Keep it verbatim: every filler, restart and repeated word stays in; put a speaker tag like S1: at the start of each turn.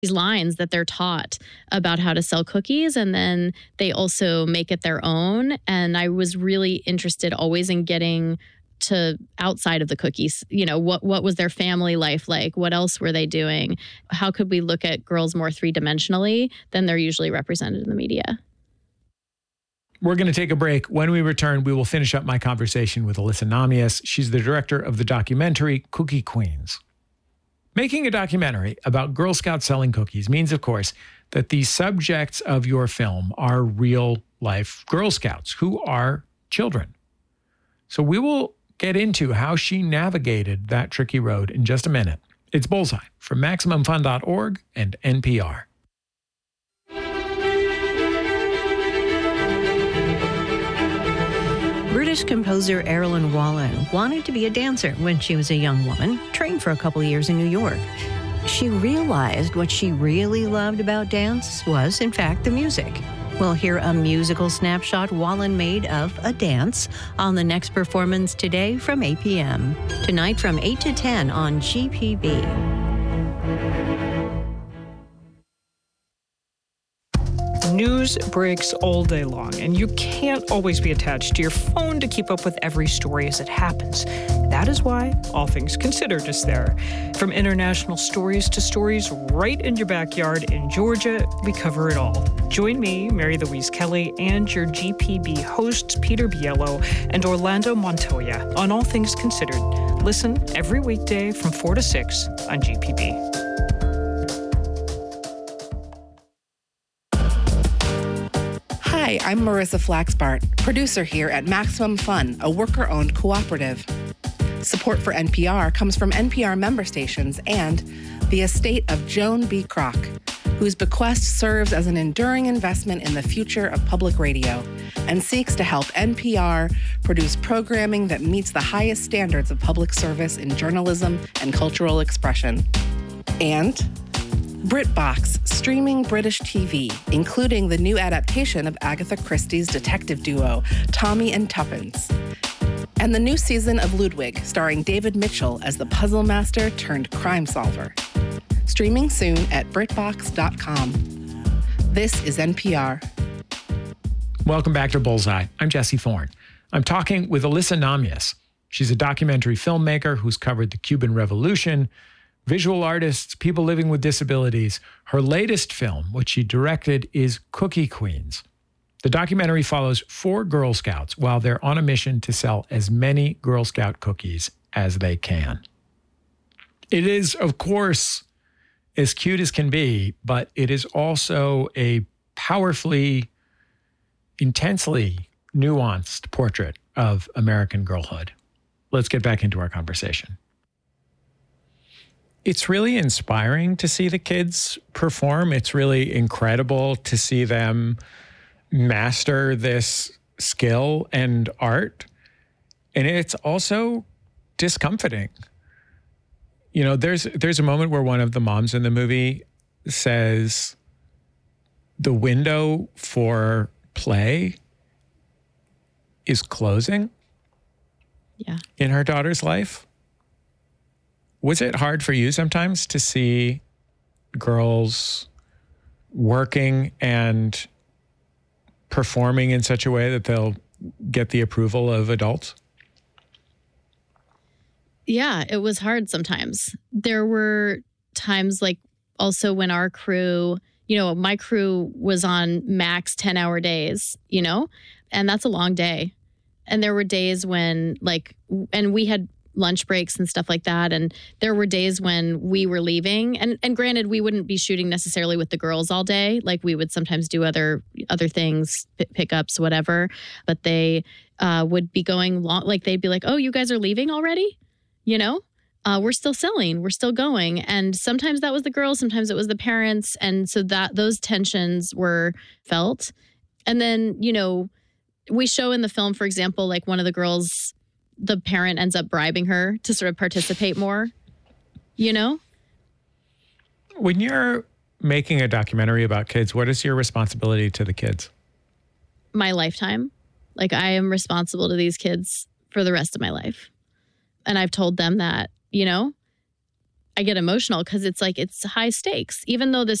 S1: these lines that they're taught about how to sell cookies, and then they also make it their own. And I was really interested always in getting to outside of the cookies. You know, what what was their family life like? What else were they doing? How could we look at girls more three-dimensionally than they're usually represented in the media?
S2: We're going to take a break. When we return, we will finish up my conversation with Alyssa Namias. She's the director of the documentary Cookie Queens. Making a documentary about Girl Scouts selling cookies means, of course, that the subjects of your film are real-life Girl Scouts who are children. So we will get into how she navigated that tricky road in just a minute. It's Bullseye from Maximum Fun dot org and N P R.
S3: British composer Erilyn Wallen wanted to be a dancer when she was a young woman, trained for a couple years in New York. She realized what she really loved about dance was, in fact, the music. We'll hear a musical snapshot Wallen made of a dance on the next performance today from eight p.m. Tonight from eight to ten on G P B.
S4: News breaks all day long, and you can't always be attached to your phone to keep up with every story as it happens. That is why All Things Considered is there. From international stories to stories right in your backyard in Georgia, we cover it all. Join me, Mary Louise Kelly, and your G P B hosts, Peter Biello and Orlando Montoya, on All Things Considered. Listen every weekday from four to six on G P B.
S5: Hi, I'm Marissa Flaxbart, producer here at Maximum Fun, a worker-owned cooperative. Support for N P R comes from N P R member stations and the estate of Joan B. Kroc, whose bequest serves as an enduring investment in the future of public radio and seeks to help N P R produce programming that meets the highest standards of public service in journalism and cultural expression. And BritBox, streaming British T V, including the new adaptation of Agatha Christie's detective duo, Tommy and Tuppence. And the new season of Ludwig, starring David Mitchell as the puzzle master turned crime solver. Streaming soon at Britbox dot com. This is N P R.
S2: Welcome back to Bullseye. I'm Jesse Thorne. I'm talking with Alyssa Namias. She's a documentary filmmaker who's covered the Cuban Revolution, visual artists, people living with disabilities. Her latest film, which she directed, is Cookie Queens. The documentary follows four Girl Scouts while they're on a mission to sell as many Girl Scout cookies as they can. It is, of course, as cute as can be, but it is also a powerfully, intensely nuanced portrait of American girlhood. Let's get back into our conversation. It's really inspiring to see the kids perform. It's really incredible to see them master this skill and art. And it's also discomforting. You know, there's there's a moment where one of the moms in the movie says the window for play is closing.
S1: Yeah.
S2: In her daughter's life. Was it hard for you sometimes to see girls working and performing in such a way that they'll get the approval of adults?
S1: Yeah, it was hard sometimes. There were times like also when our crew, you know, my crew was on max ten-hour days, you know, and that's a long day. And there were days when like, and we had lunch breaks and stuff like that. And there were days when we were leaving. And and granted, we wouldn't be shooting necessarily with the girls all day. Like we would sometimes do other other things, p- pickups, whatever. But they uh, would be going long. Like they'd be like, "Oh, you guys are leaving already?" You know, uh, we're still selling, we're still going. And sometimes that was the girls, sometimes it was the parents. And so that those tensions were felt. And then, you know, we show in the film, for example, like one of the girls, the parent ends up bribing her to sort of participate more, you know?
S2: When you're making a documentary about kids, what is your responsibility to the kids?
S1: My lifetime. Like I am responsible to these kids for the rest of my life. And I've told them that, you know, I get emotional because it's like, it's high stakes. Even though this